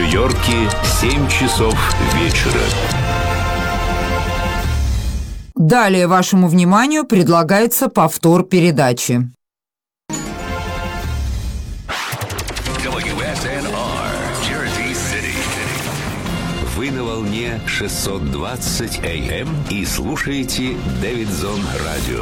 Нью-Йорке 7 часов вечера. Далее вашему вниманию предлагается повтор передачи. Вы на волне 620 АМ и слушаете Дэвидсон Радио.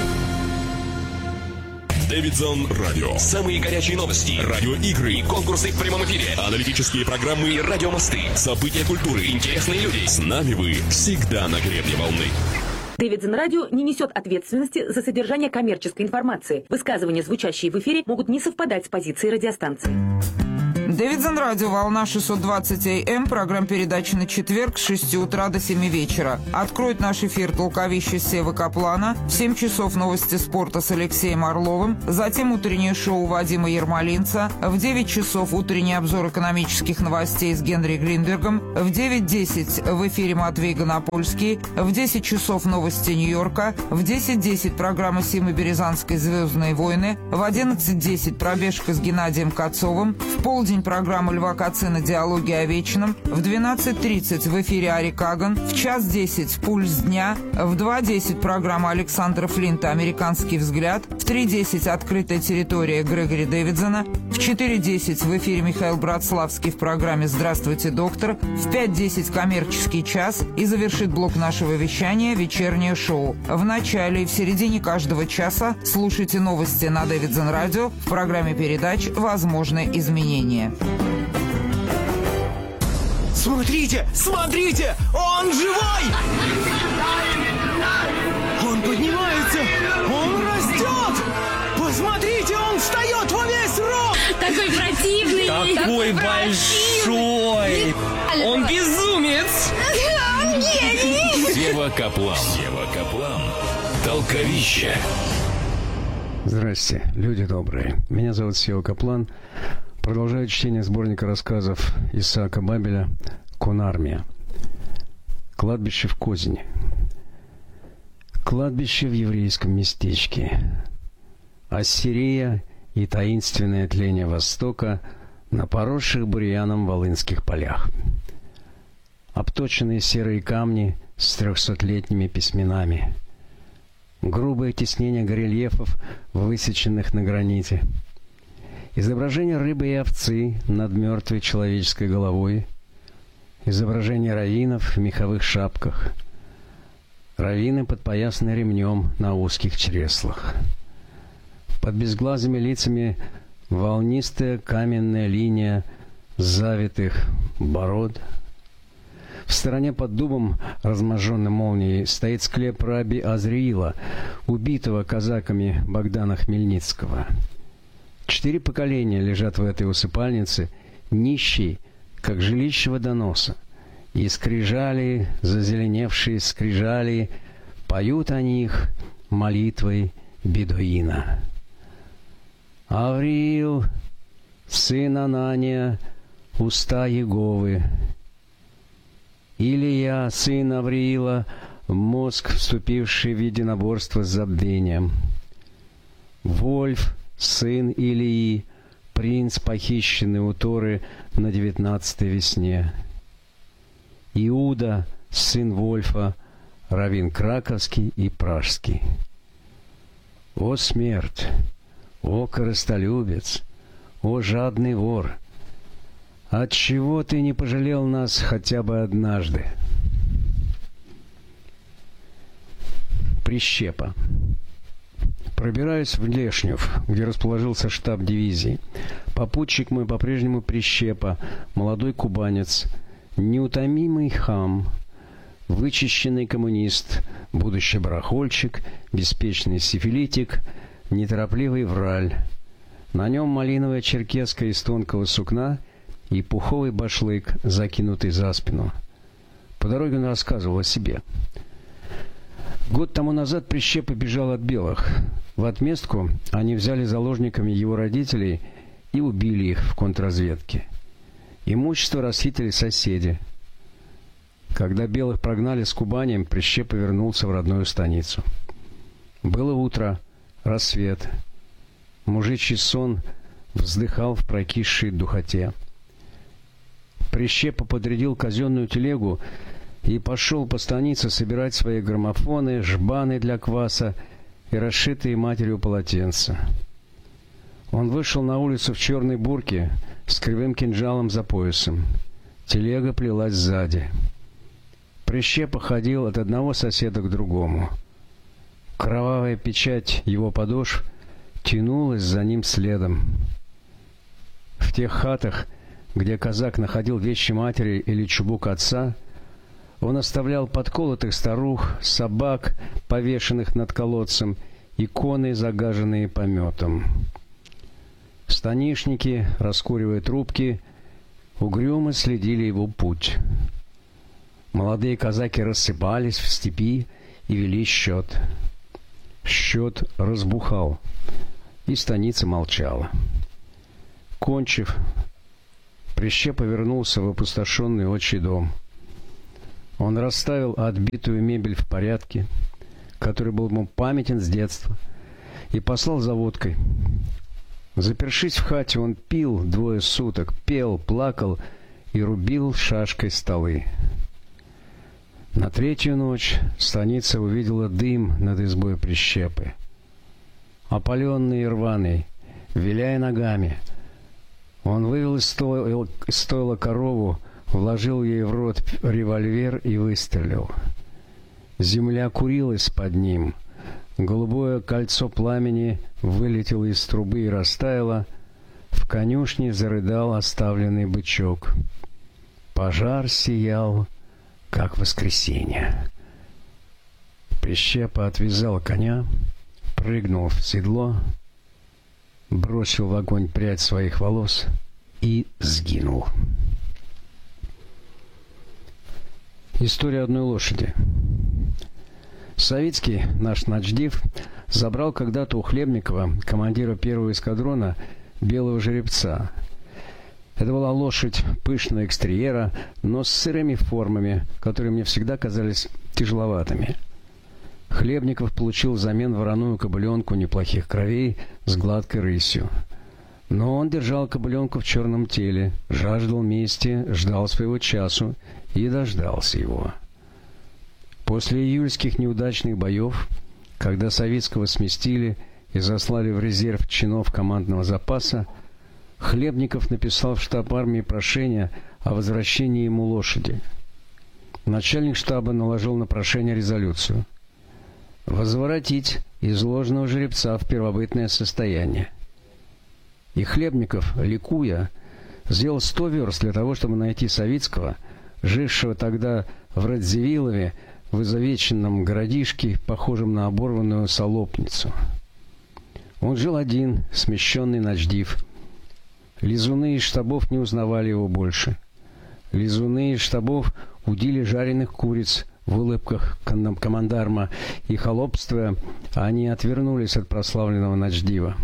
Дэвидсон Радио. Самые горячие новости, радиоигры, конкурсы в прямом эфире, аналитические программы и радиомосты, события культуры, интересные люди. С нами вы всегда на гребне волны. Дэвидсон Радио не несет ответственности за содержание коммерческой информации. Высказывания, звучащие в эфире, могут не совпадать с позицией радиостанции. Дэвидсон Радио, волна 620 АМ, программа передачи на четверг с 6 утра до 7 вечера. Откроет наш эфир толковище Севы Каплана, в 7 часов новости спорта с Алексеем Орловым, затем утреннее шоу Вадима Ермолинца, в 9 часов утренний обзор экономических новостей с Генри Гринбергом, в 9:10 в эфире Матвей Гонопольский, в 10 часов новости Нью-Йорка, в 10:10 программа Симы Березанской «Звездные войны», в 11:10 пробежка с Геннадием Кацовым, в полдень программа Льва Кацина «Диалоги о вечном», в 12:30 в эфире Ари Каган, в 1:10 «Пульс дня», в 2:10 программа Александра Флинта «Американский взгляд», в 3:10 «Открытая территория» Грегори Дэвидсона, в 4:10 в эфире Михаил Братславский в программе «Здравствуйте, доктор», в 5:10 «Коммерческий час» и завершит блок нашего вещания «Вечернее шоу». В начале и в середине каждого часа слушайте новости на Дэвидсон Радио в программе передач «Возможны изменения». Смотрите! Смотрите! Он живой! Он поднимается! Он растет! Посмотрите, он встает во весь рост! Такой противный! Такой большой! Он безумец! Он гений! Сева Каплан. Сева Каплан. Толковище. Здрасте, люди добрые. Меня зовут Сева Каплан. Продолжаю чтение сборника рассказов Исаака Бабеля «Конармия». Кладбище в Козине. Кладбище в еврейском местечке. Ассирия и таинственное тление Востока на поросших бурьяном волынских полях. Обточенные серые камни с 300-летними письменами. Грубое тиснение горельефов, высеченных на граните. Изображение рыбы и овцы над мертвой человеческой головой. Изображение раввинов в меховых шапках. Раввины, подпоясанные ремнем на узких чреслах. Под безглазыми лицами волнистая каменная линия завитых бород. В стороне под дубом, разможженной молнией, стоит склеп раби Азриила, убитого казаками Богдана Хмельницкого. 4 поколения лежат в этой усыпальнице, нищие, как жилище водоноса. И скрижали, зазеленевшие скрижали, поют о них молитвой бедуина. Авриил, сын Анания, уста Еговы. Илия, сын Авриила, мозг, вступивший в единоборство с забвением. Вольф, сын Илии, принц, похищенный у Торы на 19-й весне. Иуда, сын Вольфа, раввин краковский и пражский. О смерть! О корыстолюбец! О жадный вор! Отчего ты не пожалел нас хотя бы однажды? Прищепа. Пробираюсь в Лешнев, где расположился штаб дивизии. Попутчик мой по-прежнему Прищепа, молодой кубанец, неутомимый хам, вычищенный коммунист, будущий барахольщик, беспечный сифилитик, неторопливый враль. На нем малиновая черкеска из тонкого сукна и пуховый башлык, закинутый за спину. По дороге он рассказывал о себе. Год тому назад Прищепа бежал от белых. В отместку они взяли заложниками его родителей и убили их в контрразведке. Имущество расхитили соседи. Когда белых прогнали с Кубани, Прищепа вернулся в родную станицу. Было утро, рассвет. Мужичий сон вздыхал в прокисшей духоте. Прищепа подрядил казенную телегу и пошел по станице собирать свои граммофоны, жбаны для кваса и расшитые матерью полотенца. Он вышел на улицу в черной бурке с кривым кинжалом за поясом. Телега плелась сзади. Прищепа ходил от одного соседа к другому. Кровавая печать его подошв тянулась за ним следом. В тех хатах, где казак находил вещи матери или чубук отца, он оставлял подколотых старух, собак, повешенных над колодцем, иконы, загаженные пометом. Станишники, раскуривая трубки, угрюмо следили его путь. Молодые казаки рассыпались в степи и вели счет. Счет разбухал, и станица молчала. Кончив, Прищепа вернулся в опустошенный отчий дом. Он расставил отбитую мебель в порядке, который был ему памятен с детства, и послал за водкой. Запершись в хате, он пил 2 суток, пел, плакал и рубил шашкой столы. На 3-ю ночь станица увидела дым над избой Прищепы. Опаленный и рваный, виляя ногами, он вывел из стойла корову, вложил ей в рот револьвер и выстрелил. Земля курилась под ним. Голубое кольцо пламени вылетело из трубы и растаяло. В конюшне зарыдал оставленный бычок. Пожар сиял, как воскресенье. Прищепа отвязал коня, прыгнул в седло, бросил в огонь прядь своих волос и сгинул. История одной лошади. Савицкий, наш начдив, забрал когда-то у Хлебникова, командира 1-го эскадрона, белого жеребца. Это была лошадь пышного экстерьера, но с сырыми формами, которые мне всегда казались тяжеловатыми. Хлебников получил взамен вороную кобыленку неплохих кровей с гладкой рысью. Но он держал кобыленку в черном теле, жаждал мести, ждал своего часу и дождался его. После июльских неудачных боев, когда Савицкого сместили и заслали в резерв чинов командного запаса, Хлебников написал в штаб армии прошение о возвращении ему лошади. Начальник штаба наложил на прошение резолюцию: возвратить изложенного жеребца в первобытное состояние. И Хлебников, ликуя, сделал 100 верст для того, чтобы найти Савицкого, жившего тогда в Радзивиллове, в изувеченном городишке, похожем на оборванную солопницу. Он жил один, смещенный начдив. Лизуны из штабов не узнавали его больше. Лизуны из штабов удили жареных куриц в улыбках командарма, и холопствуя, они отвернулись от прославленного начдива.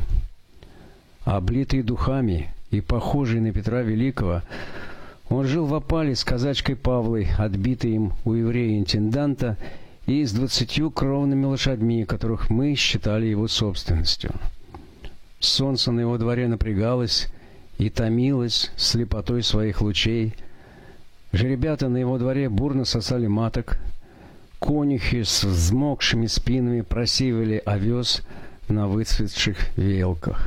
Облитый духами и похожий на Петра Великого, он жил в опале с казачкой Павлой, отбитой им у еврея-интенданта, и с 20 кровными лошадьми, которых мы считали его собственностью. Солнце на его дворе напрягалось и томилось слепотой своих лучей. Жеребята на его дворе бурно сосали маток. Конюхи с взмокшими спинами просеивали овес на выцветших веялках.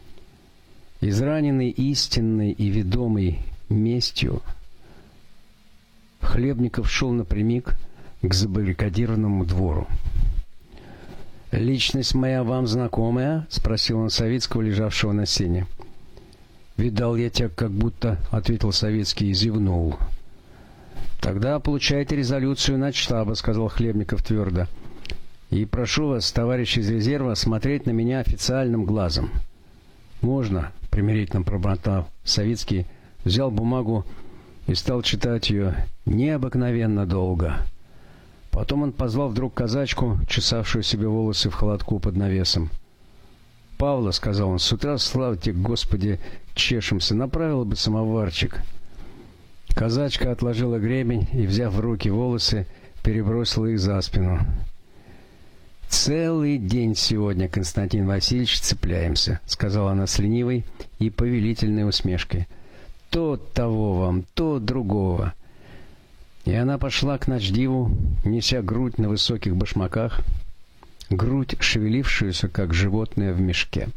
Израненный истинной и ведомой местью, Хлебников шел напрямик к забаррикадированному двору. «Личность моя вам знакомая?» — спросил он Савицкого, лежавшего на сене. «Видал я тебя как будто», — ответил Савицкий и зевнул. «Тогда получайте резолюцию начштаба», — сказал Хлебников твердо. «И прошу вас, товарищ из резерва, смотреть на меня официальным глазом». «Можно», — примирительно пробормотал Савицкий, взял бумагу и стал читать ее необыкновенно долго. Потом он позвал вдруг казачку, чесавшую себе волосы в холодку под навесом. «Павла», — сказал он, — «с утра, слава тебе, Господи, чешемся, направила бы самоварчик». Казачка отложила гребень и, взяв в руки волосы, перебросила их за спину. «Целый день сегодня, Константин Васильевич, цепляемся», — сказала она с ленивой и повелительной усмешкой. То того вам, то другого. И она пошла к начдиву, неся грудь на высоких башмаках, грудь, шевелившуюся, как животное в мешке.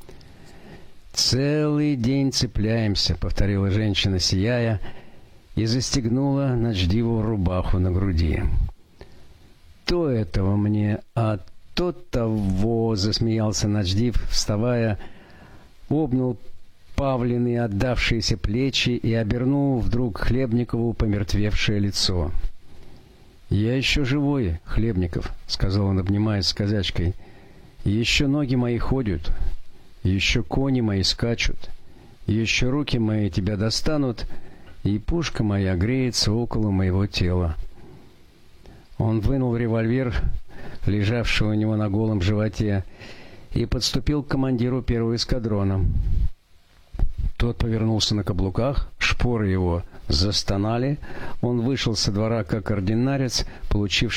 «Целый день цепляемся», — повторила женщина, сияя, и застегнула начдиву рубаху на груди. «То этого мне, а то того», — засмеялся начдив, вставая, обнял Павлины отдавшиеся плечи и обернул вдруг Хлебникову помертвевшее лицо. «Я еще живой, Хлебников», — сказал он, обнимаясь с казачкой. «Еще ноги мои ходят, еще кони мои скачут, еще руки мои тебя достанут, и пушка моя греется около моего тела». Он вынул револьвер, лежавший у него на голом животе, и подступил к командиру первого эскадрона. Тот повернулся на каблуках, шпоры его застонали, он вышел со двора как ординарец, получивший